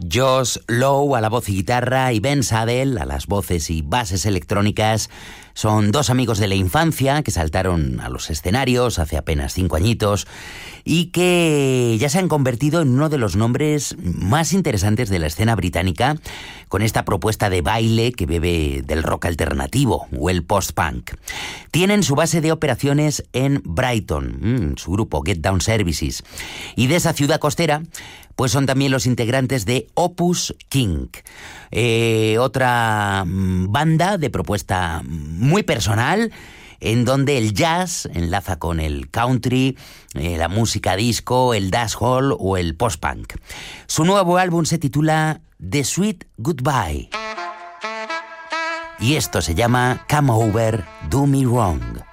Josh Lowe a la voz y guitarra y Ben Sadel a las voces y bases electrónicas son dos amigos de la infancia que saltaron a los escenarios hace apenas 5 añitos y que ya se han convertido en uno de los nombres más interesantes de la escena británica con esta propuesta de baile que bebe del rock alternativo o el post-punk. Tienen su base de operaciones en Brighton, su grupo Get Down Services, y de esa ciudad costera pues son también los integrantes de Opus King, otra banda de propuesta muy personal, en donde el jazz enlaza con el country, la música disco, el dancehall o el post-punk. Su nuevo álbum se titula The Sweet Goodbye. Y esto se llama Come Over, Do Me Wrong.